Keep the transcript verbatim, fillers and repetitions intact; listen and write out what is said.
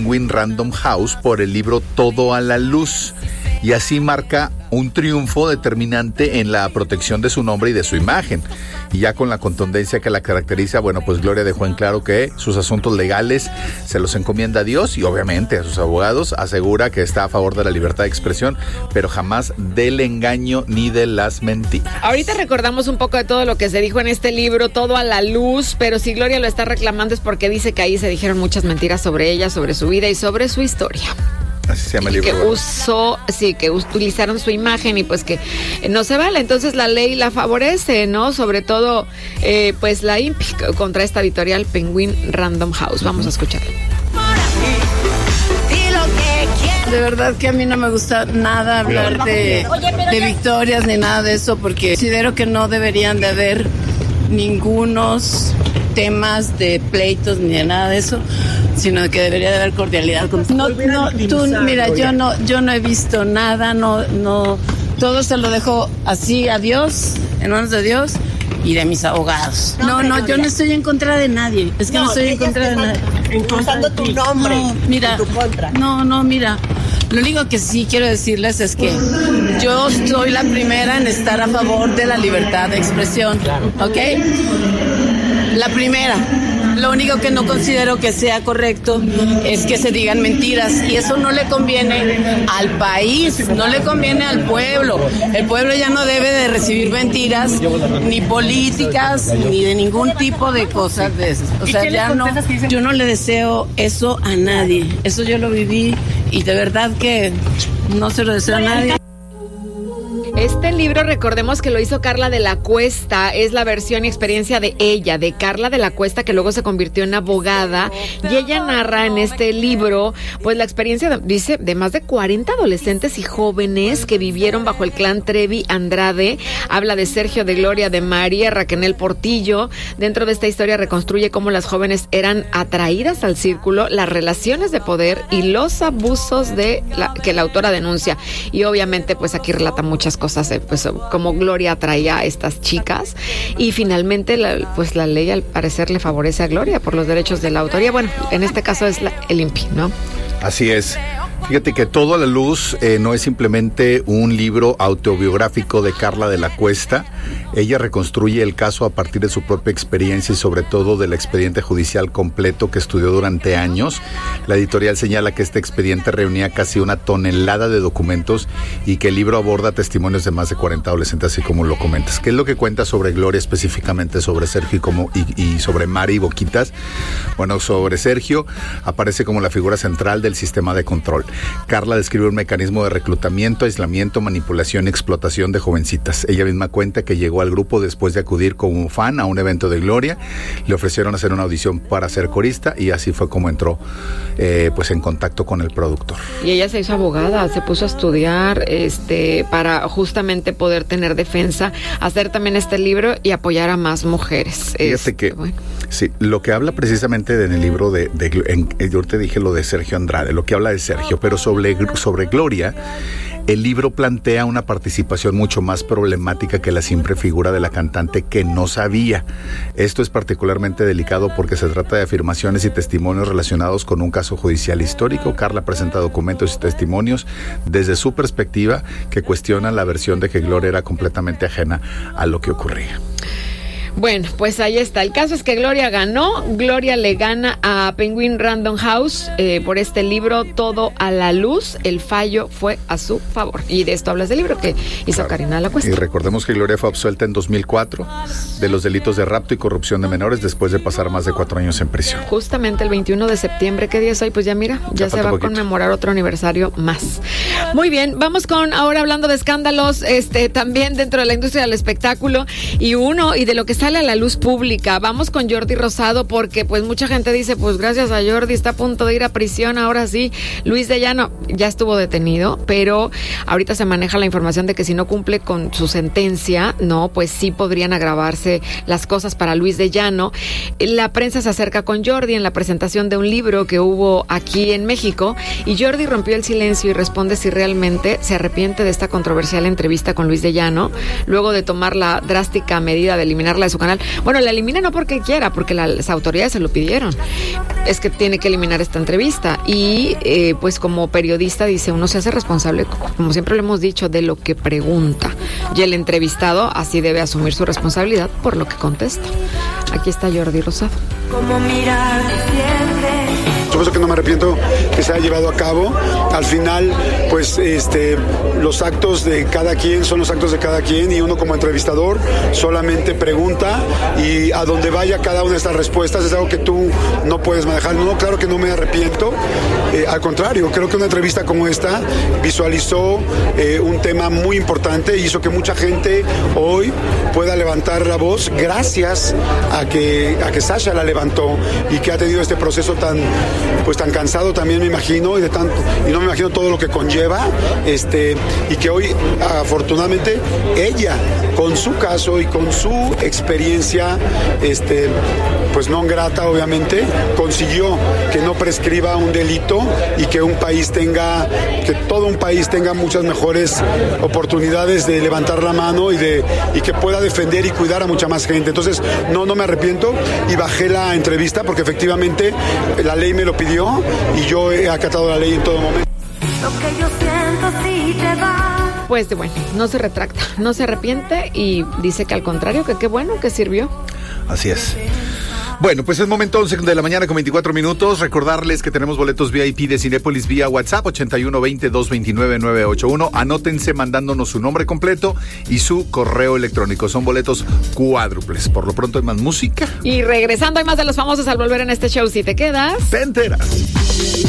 Penguin Random House por el libro Todo a la Luz, y así marca un triunfo determinante en la protección de su nombre y de su imagen. Y ya con la contundencia que la caracteriza, bueno, pues Gloria dejó en claro que sus asuntos legales se los encomienda a Dios y obviamente a sus abogados. Asegura que está a favor de la libertad de expresión, pero jamás del engaño ni de las mentiras. Ahorita recordamos un poco de todo lo que se dijo en este libro, Todo a la Luz, pero si Gloria lo está reclamando es porque dice que ahí se dijeron muchas mentiras sobre ella, sobre su vida y sobre su historia. Así se llama el libro. Que usó, sí, que utilizaron su imagen y pues que no se vale. Entonces la ley la favorece, ¿no? Sobre todo, eh, pues la I N P I contra esta editorial Penguin Random House. Vamos a escuchar. De verdad que a mí no me gusta nada hablar de, de victorias ni nada de eso, porque considero que no deberían de haber ningunos temas de pleitos ni de nada de eso, sino que debería de haber cordialidad. No, no, tú, mira, yo no, yo no he visto nada, no, no, todo se lo dejo así a Dios, en manos de Dios y de mis abogados. No, no, yo no estoy en contra de nadie, es que no, no estoy en contra de nadie. Usando tu nombre, no, mira, en tu contra. No, no, mira. Lo único que sí quiero decirles es que yo soy la primera en estar a favor de la libertad de expresión, ¿ok? La primera. Lo único que no considero que sea correcto es que se digan mentiras, y eso no le conviene al país, no le conviene al pueblo. El pueblo ya no debe de recibir mentiras, ni políticas, ni de ningún tipo de cosas de esas. O sea, ya no, yo no le deseo eso a nadie. Eso yo lo viví y de verdad que no se lo deseo a nadie. Este libro, recordemos que lo hizo Carla de la Cuesta, es la versión y experiencia de ella, de Carla de la Cuesta, que luego se convirtió en abogada, y ella narra en este libro, pues la experiencia, de, dice, de más de cuarenta adolescentes y jóvenes que vivieron bajo el clan Trevi Andrade. Habla de Sergio, de Gloria, de María Raquel Portillo. Dentro de esta historia reconstruye cómo las jóvenes eran atraídas al círculo, las relaciones de poder y los abusos de la, que la autora denuncia. Y obviamente, pues aquí relata muchas cosas. Pues como Gloria atraía a estas chicas, y finalmente la, pues la ley al parecer le favorece a Gloria por los derechos de la autoría. Bueno, en este caso es la, el I N P I, ¿no? Así es. Fíjate que Todo a la Luz eh, no es simplemente un libro autobiográfico de Carla de la Cuesta. Ella reconstruye el caso a partir de su propia experiencia y sobre todo del expediente judicial completo que estudió durante años. La editorial señala que este expediente reunía casi una tonelada de documentos y que el libro aborda testimonios de más de cuarenta adolescentes, así como lo comentas. ¿Qué es lo que cuenta sobre Gloria, específicamente sobre Sergio y, como, y, y sobre Mari y Boquitas? Bueno, sobre Sergio aparece como la figura central del sistema de control. Carla describe un mecanismo de reclutamiento, aislamiento, manipulación y explotación de jovencitas. Ella misma cuenta que llegó al grupo después de acudir como fan a un evento de Gloria. Le ofrecieron hacer una audición para ser corista y así fue como entró eh, pues en contacto con el productor. Y ella se hizo abogada, se puso a estudiar este para justamente poder tener defensa, hacer también este libro y apoyar a más mujeres. Fíjate es, que bueno. Sí, lo que habla precisamente en el libro de, de en, yo te dije lo de Sergio Andrade, lo que habla de Sergio, pero sobre, sobre Gloria, el libro plantea una participación mucho más problemática que la simple figura de la cantante que no sabía. Esto es particularmente delicado porque se trata de afirmaciones y testimonios relacionados con un caso judicial histórico. Carla presenta documentos y testimonios desde su perspectiva que cuestionan la versión de que Gloria era completamente ajena a lo que ocurría. Bueno, pues ahí está. El caso es que Gloria ganó. Gloria le gana a Penguin Random House eh, por este libro Todo a la Luz. El fallo fue a su favor. Y de esto hablas del libro que hizo claro. Karina de la Cuesta. Y recordemos que Gloria fue absuelta en dos mil cuatro de los delitos de rapto y corrupción de menores después de pasar más de cuatro años en prisión. Justamente el veintiuno de septiembre. ¿Qué día es hoy? Pues ya mira, ya, ya se va a conmemorar otro aniversario más. Muy bien, vamos con ahora hablando de escándalos este también dentro de la industria del espectáculo y uno y de lo que sale a la luz pública. Vamos con Jordi Rosado porque pues mucha gente dice, pues gracias a Jordi está a punto de ir a prisión, ahora sí. Luis de Llano ya estuvo detenido, pero ahorita se maneja la información de que si no cumple con su sentencia, no, pues sí podrían agravarse las cosas para Luis de Llano. La prensa se acerca con Jordi en la presentación de un libro que hubo aquí en México y Jordi rompió el silencio y responde si realmente se arrepiente de esta controversial entrevista con Luis de Llano, luego de tomar la drástica medida de eliminar la de su canal. Bueno, la elimina no porque quiera, porque la, las autoridades se lo pidieron. Es que tiene que eliminar esta entrevista. Y eh, pues como periodista dice, uno se hace responsable, como siempre lo hemos dicho, de lo que pregunta. Y el entrevistado así debe asumir su responsabilidad por lo que contesta. Aquí está Jordi Rosado. Como mirar siempre. Por eso que no me arrepiento que se haya llevado a cabo. Al final, pues este, los actos de cada quien son los actos de cada quien y uno como entrevistador solamente pregunta y a donde vaya cada una de estas respuestas es algo que tú no puedes manejar. No, claro que no me arrepiento. Eh, al contrario, creo que una entrevista como esta visualizó eh, un tema muy importante y hizo que mucha gente hoy pueda levantar la voz gracias a que, a que Sasha la levantó y que ha tenido este proceso tan pues tan cansado también me imagino y de tanto y no me imagino todo lo que conlleva este y que hoy afortunadamente ella con su caso y con su experiencia este pues no grata obviamente consiguió que no prescriba un delito y que un país tenga que todo un país tenga muchas mejores oportunidades de levantar la mano y de y que pueda defender y cuidar a mucha más gente. Entonces no no me arrepiento y bajé la entrevista porque efectivamente la ley me lo pidió y yo he acatado la ley en todo momento. Lo que yo siento si te va. Pues bueno, no se retracta, no se arrepiente y dice que al contrario, que qué bueno que sirvió. Así es. Bueno, pues es momento once de la mañana con veinticuatro minutos. Recordarles que tenemos boletos V I P de Cinépolis vía WhatsApp ochenta y uno veinte, doscientos veintinueve, novecientos ochenta y uno. Anótense mandándonos su nombre completo y su correo electrónico. Son boletos cuádruples. Por lo pronto hay más música. Y regresando hay más de los famosos al volver en este show. Si te quedas, te enteras.